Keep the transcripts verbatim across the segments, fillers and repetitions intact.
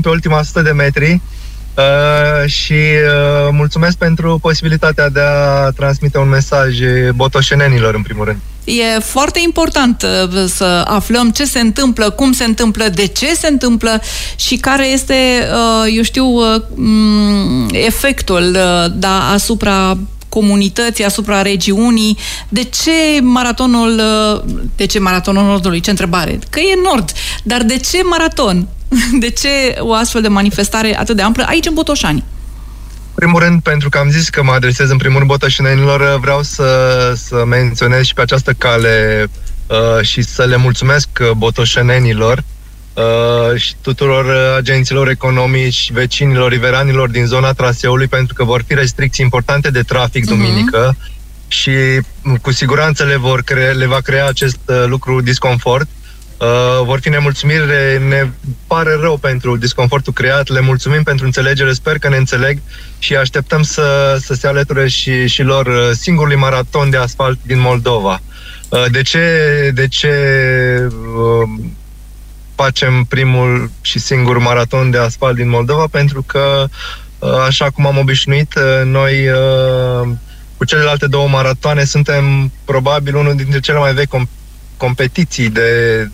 pe ultima sută de metri uh, și uh, mulțumesc pentru posibilitatea de a transmite un mesaj botoșenenilor, în primul rând. E foarte important uh, să aflăm ce se întâmplă, cum se întâmplă, de ce se întâmplă și care este, uh, eu știu, uh, efectul uh, da, asupra comunității, asupra regiunii. De ce maratonul, de ce maratonul Nordului? Ce întrebare? Că e Nord. Dar de ce maraton? De ce o astfel de manifestare atât de amplă aici în Botoșani? În primul rând, pentru că am zis că mă adresez în primul rând botoșenenilor, vreau să, să menționez și pe această cale uh, și să le mulțumesc botoșenenilor Uh, și tuturor agenților economici, vecinilor, riveranilor din zona traseului, pentru că vor fi restricții importante de trafic uh-huh. duminică și cu siguranță le, vor crea, le va crea acest uh, lucru disconfort. Uh, vor fi nemulțumiri, ne pare rău pentru disconfortul creat, le mulțumim pentru înțelegere, sper că ne înțeleg și așteptăm să, să se alăture și, și lor uh, singurului maraton de asfalt din Moldova. Uh, de ce, de ce uh, facem primul și singur maraton de asfalt din Moldova? Pentru că, așa cum am obișnuit, noi cu celelalte două maratoane suntem probabil unul dintre cele mai vechi com- competiții de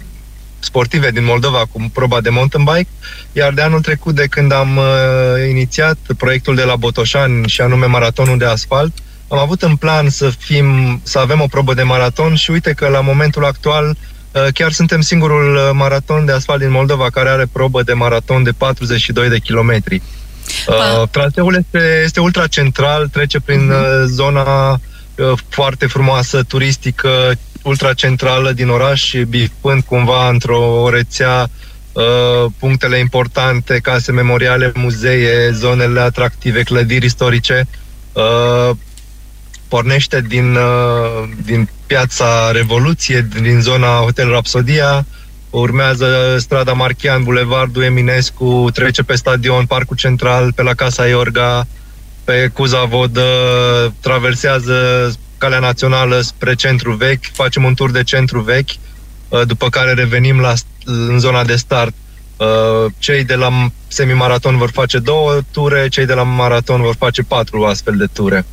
sportive din Moldova, cu proba de mountain bike, iar de anul trecut, de când am uh, inițiat proiectul de la Botoșani, și anume maratonul de asfalt, am avut în plan să fim, să avem o probă de maraton și uite că la momentul actual chiar suntem singurul maraton de asfalt din Moldova care are probă de maraton de patruzeci și doi de kilometri. Uh, traseul este, este ultra-central, trece prin uh-huh. zona uh, foarte frumoasă, turistică, ultra-centrală din oraș, bifând cumva într-o rețea uh, punctele importante, case memoriale, muzee, zonele atractive, clădiri istorice. Uh, pornește din, uh, din Piața Revoluție, din zona Hotel Rapsodia, urmează strada Marchian, Bulevardul Eminescu, trece pe stadion, Parcul Central, pe la Casa Iorga, pe Cuza Vodă, traversează Calea Națională spre Centru Vechi, facem un tur de Centru Vechi, uh, după care revenim la, în zona de start. Uh, cei de la semimaraton vor face două ture, cei de la maraton vor face patru astfel de ture.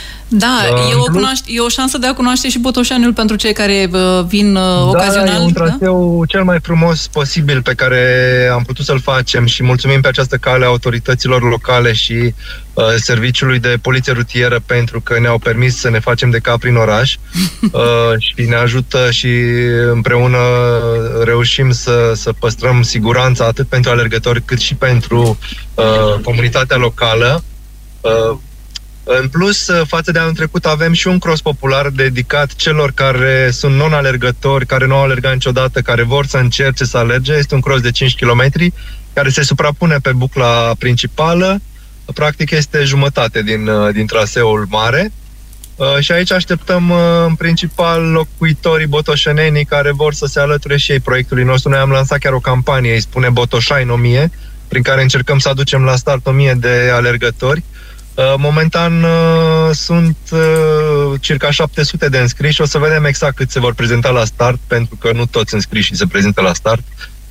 Da, uh, e, o cunoaște, e o șansă de a cunoaște și Botoșaniul pentru cei care uh, vin uh, da, ocazional. E un traseu da? cel mai frumos posibil pe care am putut să-l facem și mulțumim pe această cale autorităților locale și uh, serviciului de poliție rutieră pentru că ne-au permis să ne facem de cap prin oraș uh, și ne ajută și împreună reușim să, să păstrăm siguranța atât pentru alergători cât și pentru uh, comunitatea locală. Uh, În plus, față de anul trecut, avem și un cross popular dedicat celor care sunt non-alergători, care nu au alergat niciodată, care vor să încerce să alerge. Este un cross de cinci kilometri, care se suprapune pe bucla principală. Practic este jumătate din, din traseul mare. Și aici așteptăm în principal locuitorii botoșenenii care vor să se alăture și ei proiectului nostru. Noi am lansat chiar o campanie, îi spune Botoșani o mie, prin care încercăm să aducem la start o mie de alergători. Momentan uh, sunt uh, circa șapte sute de înscriși și o să vedem exact cât se vor prezenta la start, pentru că nu toți înscriși se prezintă la start.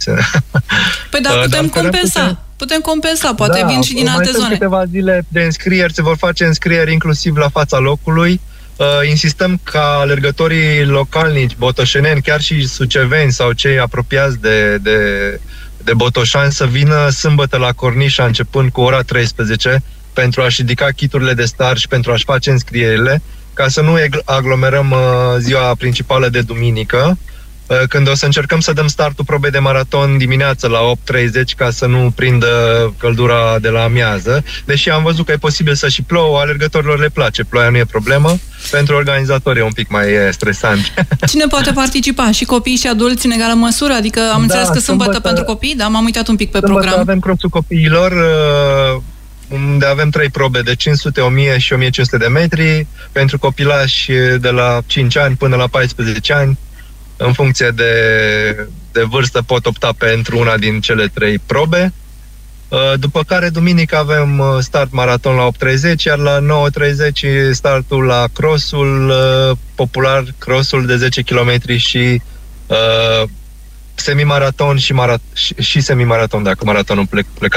Păi da, putem Dar compensa. Putem... putem compensa, poate da, vin și din alte zone. Mai câteva zile de înscrieri, se vor face înscrieri inclusiv la fața locului. Uh, insistăm ca alergătorii localnici, botoșeneni, chiar și suceveni sau cei apropiați de, de, de Botoșani să vină sâmbătă la Cornișa începând cu ora treisprezece pentru a-și ridica chiturile de start și pentru a-și face înscrierile, ca să nu aglomerăm uh, ziua principală de duminică, uh, când o să încercăm să dăm startul probei de maraton dimineață la opt treizeci, ca să nu prindă căldura de la amiază. Deși am văzut că e posibil să și plouă, alergătorilor le place, ploaia nu e problemă, pentru organizatori e un pic mai stresant. Cine poate participa? Și copii și adulți în egală măsură? Adică am da, înțeles că sâmbătă, sâmbătă pentru copii, dar m-am uitat un pic pe program. Avem crossul copiilor, uh, unde avem trei probe de cinci sute, o mie și o mie cinci sute de metri pentru copilași de la cinci ani până la paisprezece ani. În funcție de, de vârstă pot opta pentru una din cele trei probe. După care duminică avem start maraton la opt treizeci, iar la nouă treizeci startul la crossul popular, crossul de zece kilometri și uh, semimaraton și, mara- și, și semimaraton, dacă maratonul plec, pleca